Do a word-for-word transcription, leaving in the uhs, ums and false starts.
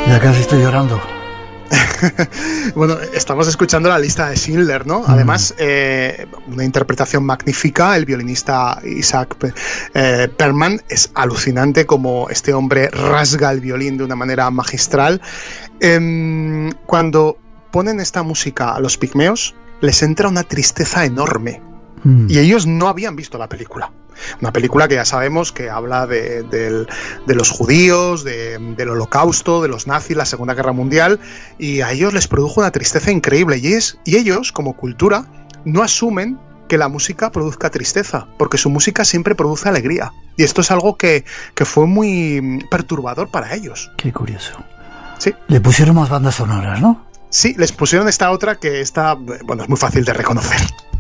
Ya casi estoy llorando. Bueno, estamos escuchando la lista de Schindler, ¿no? Mm. Además, eh, una interpretación magnífica. El violinista Isaac eh, Perlman es alucinante como este hombre rasga el violín de una manera magistral. Eh, cuando ponen esta música a los pigmeos, les entra una tristeza enorme. Mm. Y ellos no habían visto la película. Una película que ya sabemos que habla de, de, de los judíos, de, del holocausto, de los nazis, la Segunda Guerra Mundial, y a ellos les produjo una tristeza increíble. Y, es, y ellos, como cultura, no asumen que la música produzca tristeza, porque su música siempre produce alegría. Y esto es algo que, que fue muy perturbador para ellos. Qué curioso. Sí. Le pusieron más bandas sonoras, ¿no? Sí, les pusieron esta otra que está, bueno, es muy fácil de reconocer.